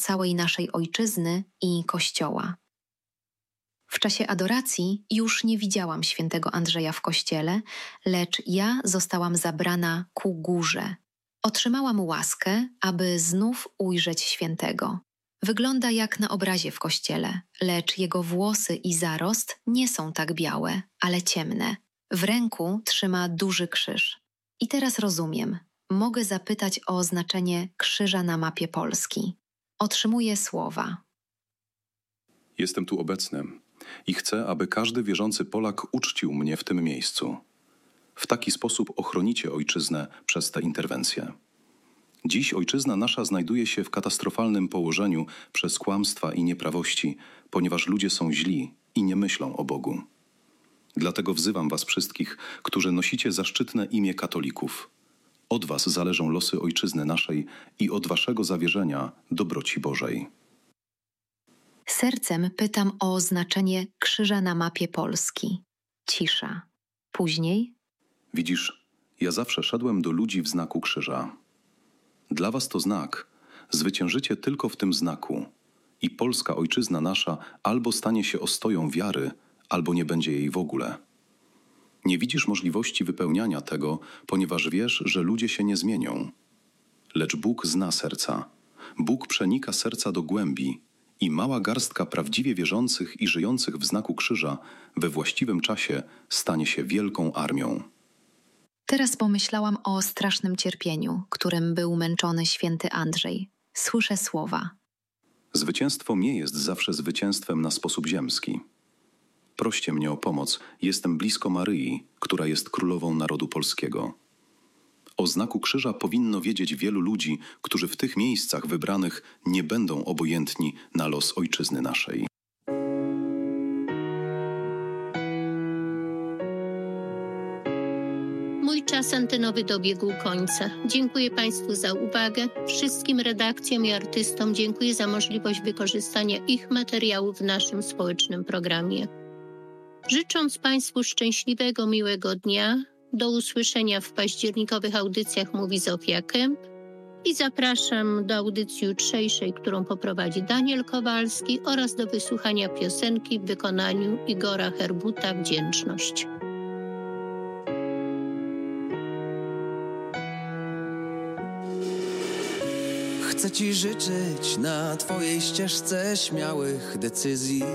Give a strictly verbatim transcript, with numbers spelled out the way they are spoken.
całej naszej ojczyzny i Kościoła. W czasie adoracji już nie widziałam świętego Andrzeja w kościele, lecz ja zostałam zabrana ku górze. Otrzymałam łaskę, aby znów ujrzeć świętego. Wygląda jak na obrazie w kościele, lecz jego włosy i zarost nie są tak białe, ale ciemne. W ręku trzyma duży krzyż. I teraz rozumiem. Mogę zapytać o znaczenie krzyża na mapie Polski. Otrzymuję słowa. Jestem tu obecny i chcę, aby każdy wierzący Polak uczcił mnie w tym miejscu. W taki sposób ochronicie ojczyznę przez tę interwencję. Dziś ojczyzna nasza znajduje się w katastrofalnym położeniu przez kłamstwa i nieprawości, ponieważ ludzie są źli i nie myślą o Bogu. Dlatego wzywam was wszystkich, którzy nosicie zaszczytne imię katolików. Od was zależą losy ojczyzny naszej i od waszego zawierzenia dobroci Bożej. Sercem pytam o znaczenie krzyża na mapie Polski. Cisza. Później? Widzisz, ja zawsze szedłem do ludzi w znaku krzyża. Dla was to znak. Zwyciężycie tylko w tym znaku. I polska ojczyzna nasza albo stanie się ostoją wiary, albo nie będzie jej w ogóle. Nie widzisz możliwości wypełniania tego, ponieważ wiesz, że ludzie się nie zmienią. Lecz Bóg zna serca. Bóg przenika serca do głębi i mała garstka prawdziwie wierzących i żyjących w znaku krzyża we właściwym czasie stanie się wielką armią. Teraz pomyślałam o strasznym cierpieniu, którym był męczony święty Andrzej. Słyszę słowa. Zwycięstwo nie jest zawsze zwycięstwem na sposób ziemski. Proście mnie o pomoc, jestem blisko Maryi, która jest królową narodu polskiego. O znaku krzyża powinno wiedzieć wielu ludzi, którzy w tych miejscach wybranych nie będą obojętni na los ojczyzny naszej. Mój czas antenowy dobiegł końca. Dziękuję Państwu za uwagę. Wszystkim redakcjom i artystom dziękuję za możliwość wykorzystania ich materiałów w naszym społecznym programie. Życząc Państwu szczęśliwego, miłego dnia, do usłyszenia w październikowych audycjach mówi Zofia Kęp i zapraszam do audycji jutrzejszej, którą poprowadzi Daniel Kowalski oraz do wysłuchania piosenki w wykonaniu Igora Herbuta Wdzięczność. Chcę Ci życzyć na Twojej ścieżce śmiałych decyzji.